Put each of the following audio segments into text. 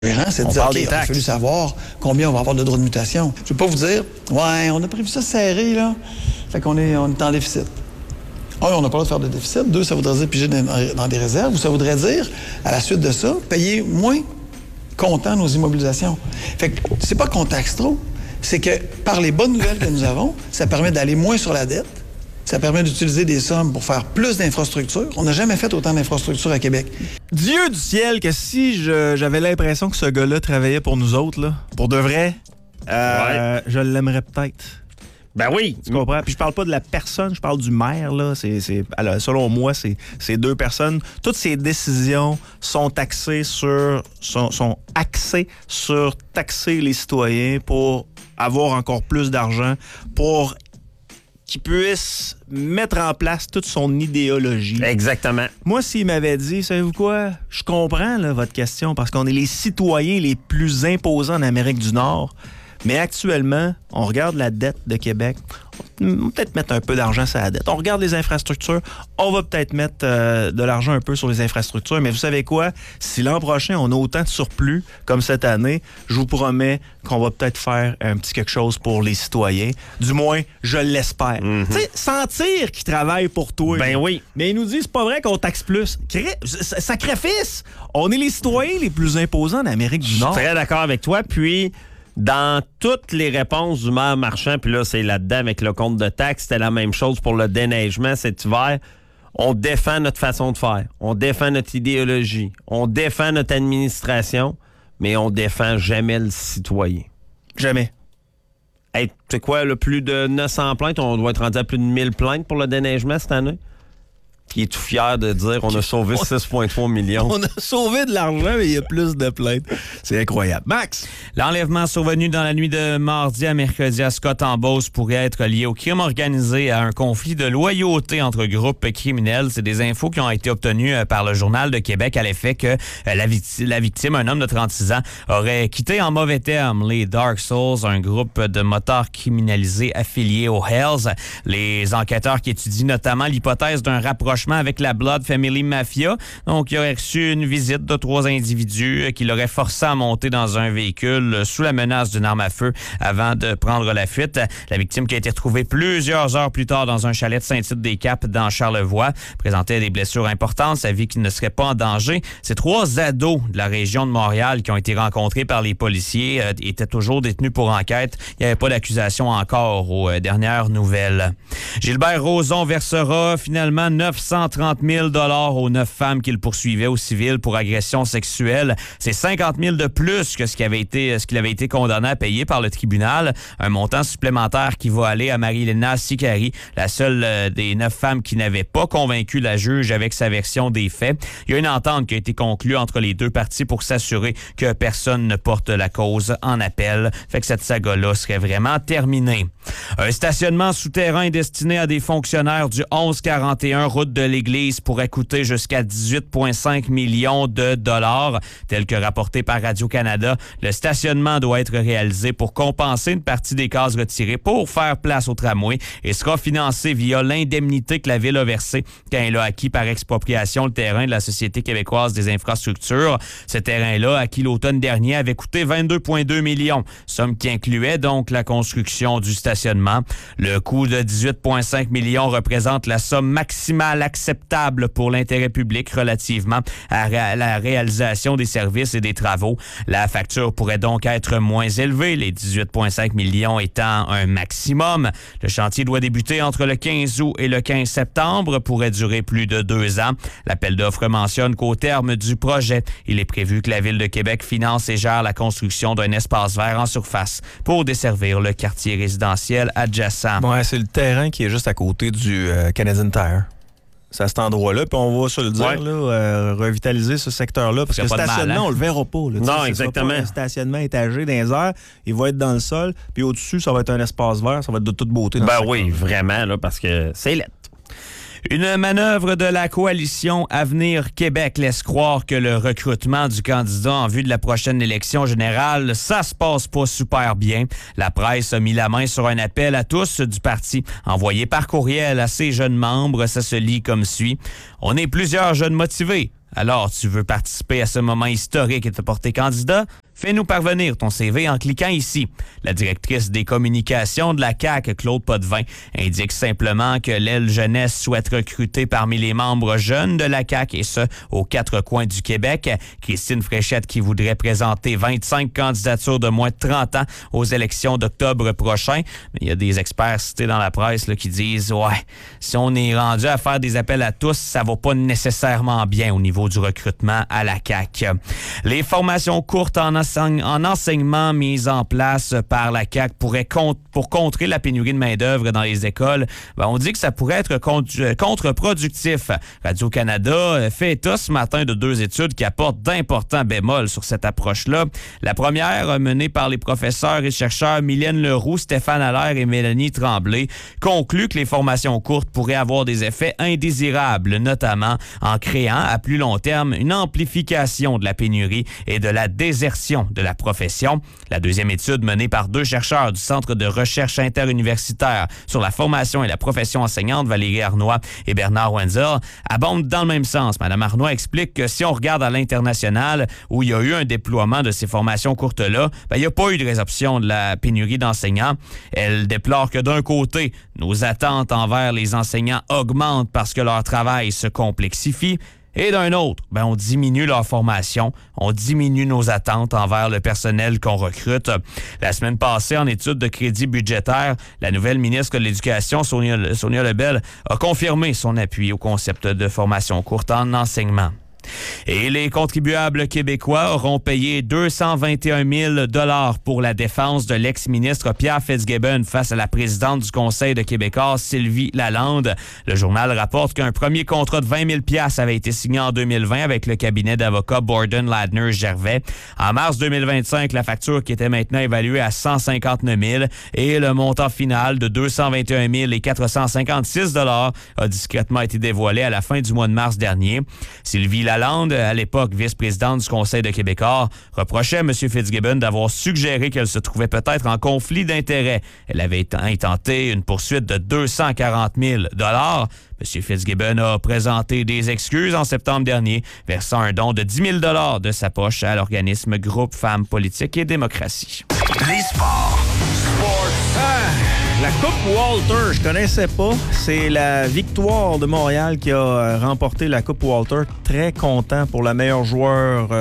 C'est de dire, OK, il a fallu savoir combien on va avoir de droits de mutation. Je ne vais pas vous dire, ouais, on a prévu ça serré, là. Fait qu'on est en déficit. Un, on n'a pas le droit de faire de déficit. Deux, ça voudrait dire piger dans des réserves. Ou ça voudrait dire, à la suite de ça, payer moins comptant nos immobilisations. Fait que c'est pas qu'on taxe trop, c'est que par les bonnes nouvelles que nous avons, ça permet d'aller moins sur la dette. Ça permet d'utiliser des sommes pour faire plus d'infrastructures. On n'a jamais fait autant d'infrastructures à Québec. Dieu du ciel, que si j'avais l'impression que ce gars-là travaillait pour nous autres, là, pour de vrai, je l'aimerais peut-être. Ben oui. Tu comprends? Puis je parle pas de la personne, je parle du maire, là. Alors, selon moi, c'est deux personnes. Toutes ces décisions sont axées sont axées sur taxer les citoyens pour avoir encore plus d'argent, pour qui puisse mettre en place toute son idéologie. Exactement. Moi, s'il m'avait dit, savez-vous quoi, je comprends là, votre question, parce qu'on est les citoyens les plus imposants en Amérique du Nord, mais actuellement, on regarde la dette de Québec, on va peut-être mettre un peu d'argent sur la dette. On regarde les infrastructures, on va peut-être mettre de l'argent un peu sur les infrastructures, mais vous savez quoi? Si l'an prochain, on a autant de surplus comme cette année, je vous promets qu'on va peut-être faire un petit quelque chose pour les citoyens. Du moins, je l'espère. Mm-hmm. Tu sais, sentir qu'ils travaillent pour toi. Ben oui. Mais ils nous disent, c'est pas vrai qu'on taxe plus. Sacrifice! On est les citoyens les plus imposants en Amérique du Nord. Je suis très d'accord avec toi, puis dans toutes les réponses du maire Marchand, puis là, c'est là-dedans avec le compte de taxes, c'était la même chose pour le déneigement cet hiver. On défend notre façon de faire. On défend notre idéologie. On défend notre administration, mais on défend jamais le citoyen. Jamais. Hey, tu sais quoi, là, plus de 900 plaintes, on doit être rendu à plus de 1000 plaintes pour le déneigement cette année. Qui est tout fier de dire qu'on a sauvé 6,3 millions. On a sauvé de l'argent, mais il y a plus de plaintes. C'est incroyable. Max? L'enlèvement survenu dans la nuit de mardi à mercredi à Scott-en-Beauce pourrait être lié au crime organisé, à un conflit de loyauté entre groupes criminels. C'est des infos qui ont été obtenues par le Journal de Québec à l'effet que la victime, un homme de 36 ans, aurait quitté en mauvais termes les Dark Souls, un groupe de motards criminalisés affiliés aux Hells. Les enquêteurs qui étudient notamment l'hypothèse d'un rapprochement avec la Blood Family Mafia. Donc, il aurait reçu une visite de 3 individus qui l'auraient forcé à monter dans un véhicule sous la menace d'une arme à feu avant de prendre la fuite. La victime, qui a été retrouvée plusieurs heures plus tard dans un chalet de Saint-Tite-des-Caps dans Charlevoix, présentait des blessures importantes. Sa vie qui ne serait pas en danger. Ces 3 ados de la région de Montréal qui ont été rencontrés par les policiers étaient toujours détenus pour enquête. Il n'y avait pas d'accusation encore aux dernières nouvelles. Gilbert Rozon versera finalement 930 000 $ aux 9 femmes qu'il poursuivait au civil pour agression sexuelle. C'est 50 000 de plus que ce qu'il avait été condamné à payer par le tribunal. Un montant supplémentaire qui va aller à Marie-Léna Sicari, la seule des 9 femmes qui n'avait pas convaincu la juge avec sa version des faits. Il y a une entente qui a été conclue entre les deux parties pour s'assurer que personne ne porte la cause en appel. Fait que cette saga-là serait vraiment terminée. Un stationnement souterrain destiné à des fonctionnaires du 1141 route de l'Église pourrait coûter jusqu'à 18,5 millions de dollars. Tel que rapporté par Radio-Canada, le stationnement doit être réalisé pour compenser une partie des cases retirées pour faire place au tramway et sera financé via l'indemnité que la Ville a versée quand elle a acquis par expropriation le terrain de la Société québécoise des infrastructures. Ce terrain-là, acquis l'automne dernier, avait coûté 22,2 millions, somme qui incluait donc la construction du stationnement. Le coût de 18,5 millions représente la somme maximale acceptable pour l'intérêt public relativement à la réalisation des services et des travaux. La facture pourrait donc être moins élevée, les 18,5 millions étant un maximum. Le chantier doit débuter entre le 15 août et le 15 septembre, pourrait durer plus de 2 ans. L'appel d'offres mentionne qu'au terme du projet, il est prévu que la Ville de Québec finance et gère la construction d'un espace vert en surface pour desservir le quartier résidentiel adjacent. Ouais, c'est le terrain qui est juste à côté du Canadian Tire. C'est à cet endroit-là, puis on va se le dire, là, revitaliser ce secteur-là, parce que le stationnement, on le verra pas. Là, non, exactement. Pas un stationnement étagé dans les airs, il va être dans le sol, puis au-dessus, ça va être un espace vert, ça va être de toute beauté. Ben oui, vraiment, là, parce que c'est laid. Une manœuvre de la coalition Avenir Québec laisse croire que le recrutement du candidat en vue de la prochaine élection générale, ça se passe pas super bien. La presse a mis la main sur un appel à tous du parti envoyé par courriel à ses jeunes membres. Ça se lit comme suit. On est plusieurs jeunes motivés. Alors, tu veux participer à ce moment historique et te porter candidat? Fais-nous parvenir ton CV en cliquant ici. La directrice des communications de la CAQ, Claude Potvin, indique simplement que l'aile jeunesse souhaite recruter parmi les membres jeunes de la CAQ et ce, aux 4 coins du Québec. Christine Fréchette qui voudrait présenter 25 candidatures de moins de 30 ans aux élections d'octobre prochain. Mais il y a des experts cités dans la presse là, qui disent « Ouais, si on est rendu à faire des appels à tous, ça va pas nécessairement bien au niveau du recrutement à la CAQ. » Les formations courtes en enseignement mises en place par la CAQ pour contrer la pénurie de main-d'œuvre dans les écoles, on dit que ça pourrait être contre-productif. Radio-Canada fait état ce matin de 2 études qui apportent d'importants bémols sur cette approche-là. La première, menée par les professeurs et chercheurs Mylène Leroux, Stéphane Allaire et Mélanie Tremblay, conclut que les formations courtes pourraient avoir des effets indésirables, notamment en créant à plus long terme une amplification de la pénurie et de la désertion de la profession. La deuxième étude menée par 2 chercheurs du Centre de recherche interuniversitaire sur la formation et la profession enseignante, Valérie Arnois et Bernard Wenzel, abonde dans le même sens. Mme Arnois explique que si on regarde à l'international, où il y a eu un déploiement de ces formations courtes-là, il n'y a pas eu de résorption de la pénurie d'enseignants. Elle déplore que d'un côté, nos attentes envers les enseignants augmentent parce que leur travail se complexifie, et d'un autre, on diminue leur formation, on diminue nos attentes envers le personnel qu'on recrute. La semaine passée, en étude de crédit budgétaire, la nouvelle ministre de l'Éducation, Sonia Lebel, a confirmé son appui au concept de formation courte en enseignement. Et les contribuables québécois auront payé 221 000 $ pour la défense de l'ex-ministre Pierre Fitzgibbon face à la présidente du Conseil de Québécois, Sylvie Lalande. Le journal rapporte qu'un premier contrat de 20 000 $ avait été signé en 2020 avec le cabinet d'avocats Borden Ladner Gervais. En mars 2025, la facture qui était maintenant évaluée à 159 000 et le montant final de 221 456 $ a discrètement été dévoilé à la fin du mois de mars dernier. Sylvie Lalande, à l'époque vice-présidente du Conseil de Québécois, reprochait à M. Fitzgibbon d'avoir suggéré qu'elle se trouvait peut-être en conflit d'intérêts. Elle avait intenté une poursuite de 240 000 $. M. Fitzgibbon a présenté des excuses en septembre dernier, versant un don de 10 000 $ de sa poche à l'organisme Groupe Femmes Politique et Démocratie. Les sports. La Coupe Walter, je connaissais pas. C'est la Victoire de Montréal qui a remporté la Coupe Walter. Très content pour la meilleure joueuse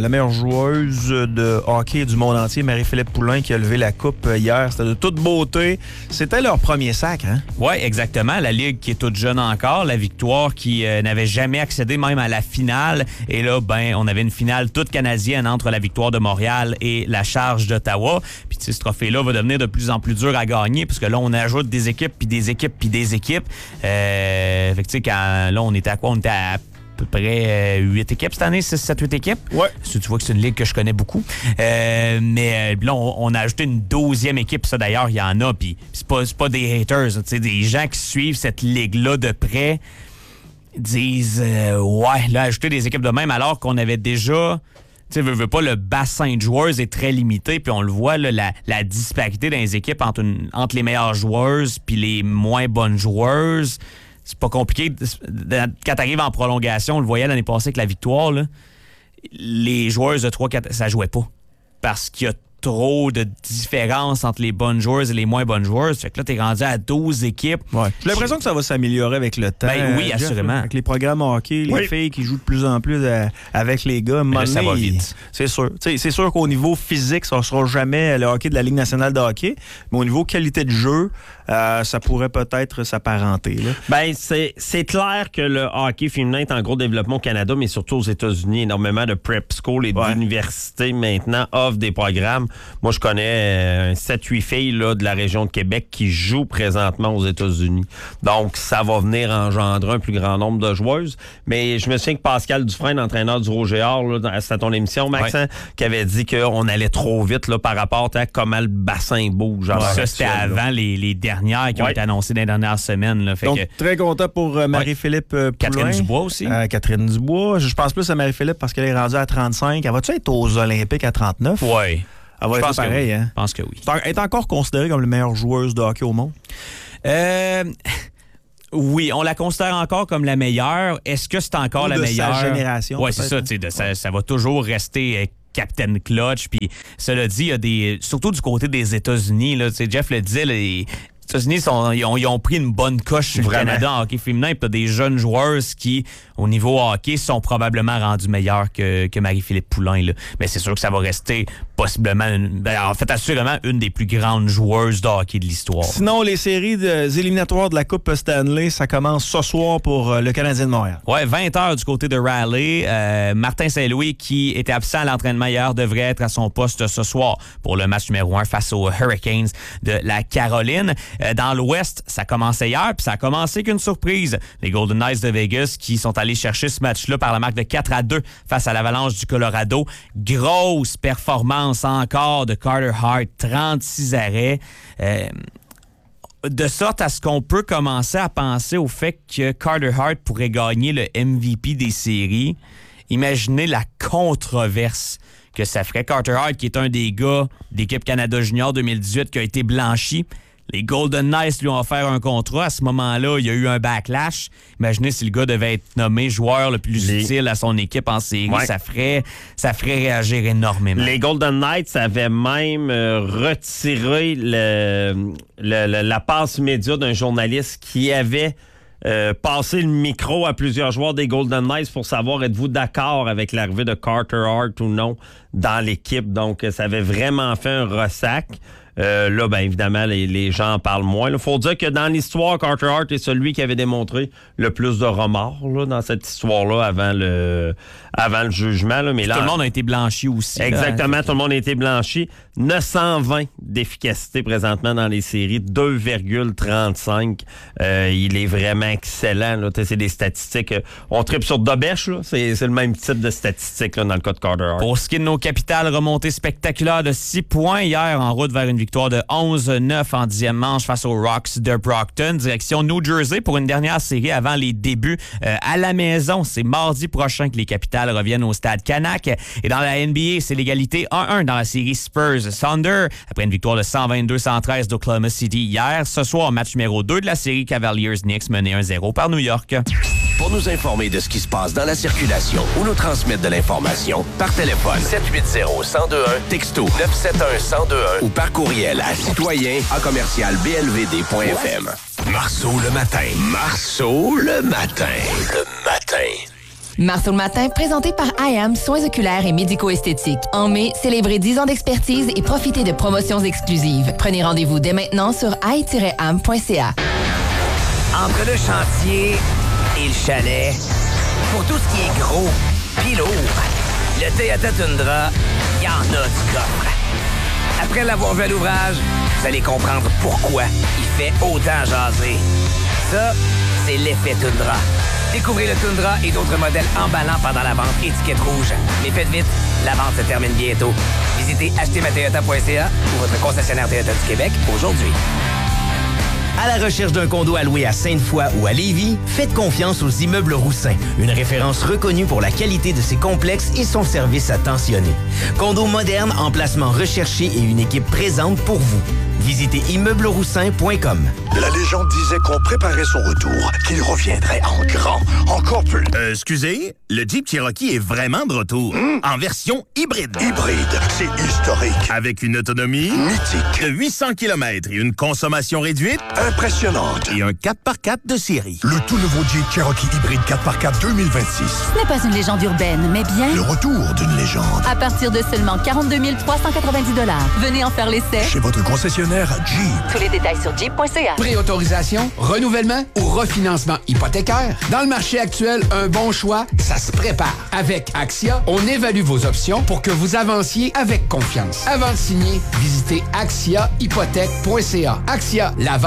de hockey du monde entier, Marie-Philippe Poulin, qui a levé la coupe hier. C'était de toute beauté. C'était leur premier sac, hein? Oui, exactement. La Ligue qui est toute jeune encore. La Victoire qui n'avait jamais accédé même à la finale. Et là, on avait une finale toute canadienne entre la Victoire de Montréal et la Charge d'Ottawa. Puis, ce trophée-là va devenir de plus en plus dur à gagner parce que là, on ajoute des équipes, puis des équipes, puis des équipes. Fait que, tu sais, là, on était à quoi? On était à peu près 8 équipes cette année, 6-7-8 équipes. Ouais. Tu vois que c'est une ligue que je connais beaucoup. Mais là, on a ajouté une 12e équipe. Ça, d'ailleurs, il y en a. Puis c'est pas des haters. Tu sais, des gens qui suivent cette ligue-là de près disent ouais, là, ajouter des équipes de même alors qu'on avait déjà... Tu sais, veux pas, le bassin de joueurs est très limité, puis on le voit, là, la disparité dans les équipes entre les meilleures joueuses puis les moins bonnes joueuses. C'est pas compliqué. Quand t'arrives en prolongation, on le voyait l'année passée avec la Victoire, là, les joueuses de 3-4, ça jouait pas. Parce qu'il y a trop de différence entre les bonnes joueuses et les moins bonnes joueuses. Fait que là, t'es rendu à 12 équipes. Ouais. J'ai l'impression que ça va s'améliorer avec le temps. Oui, assurément. Avec les programmes hockey, les filles qui jouent de plus en plus avec les gars. Là, ça va vite. C'est sûr. C'est sûr qu'au niveau physique, ça ne sera jamais le hockey de la Ligue nationale de hockey. Mais au niveau qualité de jeu, ça pourrait peut-être s'apparenter. Là. C'est clair que le hockey féminin est en gros développement au Canada, mais surtout aux États-Unis. Énormément de prep school et d'universités maintenant offrent des programmes Moi, je connais 7-8 filles là, de la région de Québec qui jouent présentement aux États-Unis. Donc, ça va venir engendrer un plus grand nombre de joueuses. Mais je me souviens que Pascal Dufresne, entraîneur du Rouge-et-Or, c'était à ton émission, Max, qui avait dit qu'on allait trop vite là, par rapport à comment le bassin bouge. Ça, c'était avant les dernières qui ont été annoncées dans les dernières semaines. Là. Donc, très content pour Marie-Philippe Poulin. Catherine Dubois aussi. Catherine Dubois. Je pense plus à Marie-Philippe parce qu'elle est rendue à 35. Elle va-tu être aux Olympiques à 39? Oui. Elle va être pareil, oui. hein? Je pense que oui. Elle est encore considérée comme la meilleure joueuse de hockey au monde? Oui, on la considère encore comme la meilleure. Est-ce que c'est encore la meilleure? Sa génération. Oui, c'est ça. Ça va toujours rester Captain Clutch. Puis, cela dit, il y a surtout du côté des États-Unis, là, Jeff le disait, les États-Unis ils ont pris une bonne coche sur le Canada en hockey féminin. Puis, tu as des jeunes joueuses qui, au niveau hockey, sont probablement rendus meilleurs que Marie-Philippe Poulin. Là. Mais c'est sûr que ça va rester possiblement, assurément, une des plus grandes joueuses de hockey de l'histoire. Sinon, les séries éliminatoires de la Coupe Stanley, ça commence ce soir pour le Canadien de Montréal. Oui, 20h du côté de Raleigh. Martin Saint-Louis, qui était absent à l'entraînement hier, devrait être à son poste ce soir pour le match numéro 1 face aux Hurricanes de la Caroline. Dans l'Ouest, ça commençait hier, puis ça a commencé qu'une surprise. Les Golden Knights de Vegas qui sont allés chercher ce match-là par la marque de 4-2 face à l'Avalanche du Colorado. Grosse performance encore de Carter Hart, 36 arrêts. De sorte à ce qu'on peut commencer à penser au fait que Carter Hart pourrait gagner le MVP des séries. Imaginez la controverse que ça ferait. Carter Hart, qui est un des gars d'équipe Canada Junior 2018 qui a été blanchi. Les Golden Knights lui ont offert un contrat. À ce moment-là, il y a eu un backlash. Imaginez si le gars devait être nommé joueur le plus utile à son équipe en série. Ouais. Ça ferait réagir énormément. Les Golden Knights avaient même retiré la passe média d'un journaliste qui avait passer le micro à plusieurs joueurs des Golden Knights pour savoir êtes-vous d'accord avec l'arrivée de Carter Hart ou non dans l'équipe. Donc, ça avait vraiment fait un ressac. Là, bien évidemment, les gens en parlent moins. Il faut dire que dans l'histoire, Carter Hart est celui qui avait démontré le plus de remords là, dans cette histoire-là avant le jugement. Là. Mais là, tout le monde a été blanchi aussi. Exactement, là, tout le monde a été blanchi. 920 d'efficacité présentement dans les séries, 2,35. Il est vraiment excellent. Là. C'est des statistiques. On tripe sur Dobèche, là. C'est le même type de statistiques là, dans le cas de Carter Hart. Pour ce qui est de nos capitales, remontée spectaculaire de 6 points hier en route vers une victoire de 11-9 en 10e manche face aux Rocks de Brockton. Direction New Jersey pour une dernière série avant les débuts à la maison. C'est mardi prochain que les capitales reviennent au stade Canac. Et dans la NBA, c'est l'égalité 1-1 dans la série Spurs-Thunder après une victoire de 122-113 d'Oklahoma City hier. Ce soir, match numéro 2 de la série Cavaliers-Knicks mené 1-0 par New York. Pour nous informer de ce qui se passe dans la circulation ou nous transmettre de l'information, par téléphone 780-1021, texto 971-1021 ou par courriel à citoyen@blvd.fm. Marceau le matin. Marceau le matin. Le matin. Marceau le matin, présenté par IAM Soins oculaires et médico-esthétiques. En mai, célébrez 10 ans d'expertise et profitez de promotions exclusives. Prenez rendez-vous dès maintenant sur i-am.ca. Entre le chantier et le chalet, pour tout ce qui est gros pis lourd, le Toyota Tundra, il y en a du coffre. Après l'avoir vu à l'ouvrage, vous allez comprendre pourquoi il fait autant jaser. Ça, c'est l'effet Tundra. Découvrez le Tundra et d'autres modèles emballants pendant la vente étiquette rouge. Mais faites vite, la vente se termine bientôt. Visitez achetermatoyota.ca ou votre concessionnaire Toyota du Québec aujourd'hui. À la recherche d'un condo à louer à Sainte-Foy ou à Lévis, faites confiance aux Immeubles Roussin, une référence reconnue pour la qualité de ses complexes et son service attentionné. Condo moderne, emplacement recherché et une équipe présente pour vous. Visitez immeublesroussin.com. La légende disait qu'on préparait son retour, qu'il reviendrait en grand, encore plus. Excusez, le Jeep Cherokee est vraiment de retour, en version hybride. Hybride, c'est historique. Avec une autonomie mythique de 800 km et une consommation réduite impressionnante. Et un 4x4 de série. Le tout nouveau Jeep Cherokee hybride 4x4 2026. Ce n'est pas une légende urbaine, mais bien le retour d'une légende. À partir partir de seulement 42 390 $. Venez en faire l'essai. Chez votre concessionnaire Jeep. Tous les détails sur jeep.ca. Préautorisation, renouvellement ou refinancement hypothécaire. Dans le marché actuel, un bon choix, ça se prépare. Avec Axia, on évalue vos options pour que vous avanciez avec confiance. Avant de signer, visitez axiahypothèque.ca. Axia, la